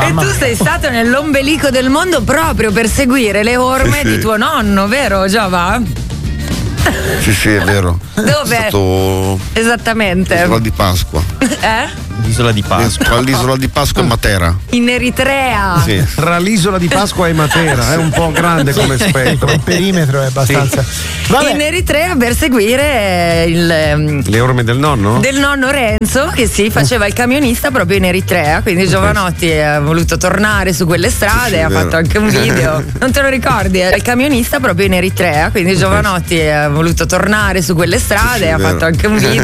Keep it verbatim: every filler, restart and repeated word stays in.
E tu sei stato nell'ombelico del mondo proprio per seguire le orme Sì, sì. di tuo nonno, vero Giova? Sì, sì, è vero. Dove? È stato Esattamente. l'isola di Pasqua. Eh? L'isola di Pasqua. All'isola di Pasqua e Matera. In Eritrea. Sì. Tra l'isola di Pasqua e Matera, è un po' grande come spettro. Il perimetro è abbastanza. Vabbè. In Eritrea per seguire il Le orme del nonno? del nonno Renzo che si faceva il camionista proprio in Eritrea, quindi Giovanotti ha voluto tornare su quelle strade, Sì, ha vero. fatto anche un video, non te lo ricordi? Era il camionista proprio in Eritrea, quindi Giovanotti ha voluto tornare su quelle strade, Sì, ha vero. fatto anche un video.